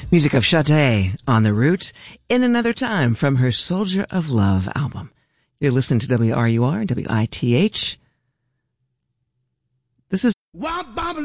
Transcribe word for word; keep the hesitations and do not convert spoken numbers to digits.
Music of Sade on the Route in Another Time from her Soldier of Love album. You're listening to W R U R, W I T H. This is